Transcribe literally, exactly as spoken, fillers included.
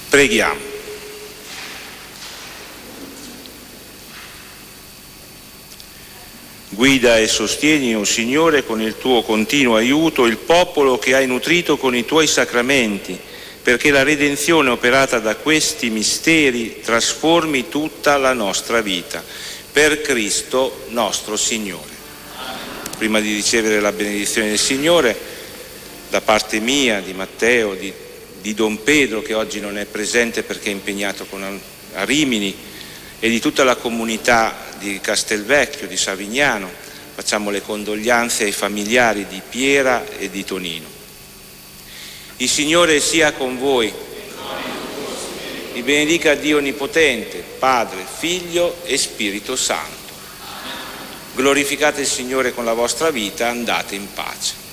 Preghiamo. Guida e sostieni, o Signore, con il tuo continuo aiuto il popolo che hai nutrito con i tuoi sacramenti, perché la redenzione operata da questi misteri trasformi tutta la nostra vita. Per Cristo nostro Signore. Prima di ricevere la benedizione del Signore, da parte mia, di Matteo, di, di Don Pedro, che oggi non è presente perché è impegnato con, a Rimini, e di tutta la comunità di Castelvecchio, di Savignano, facciamo le condoglianze ai familiari di Piera e di Tonino. Il Signore sia con voi. Vi benedica Dio Onnipotente, Padre, Figlio e Spirito Santo. Glorificate il Signore con la vostra vita, andate in pace.